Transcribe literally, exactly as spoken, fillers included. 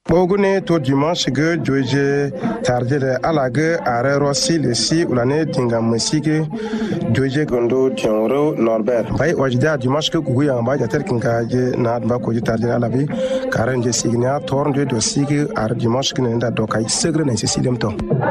Bogune to dimanche ge joje tardere alage are rossi le si ulane tinga musike joje gondo tioro Norbert bai wajda dimanche ke kuya ba jater kinga je na ba ko tardere alabi karanje signa tornde do sige ar dimanche ke nda do kai segre ne sisidem to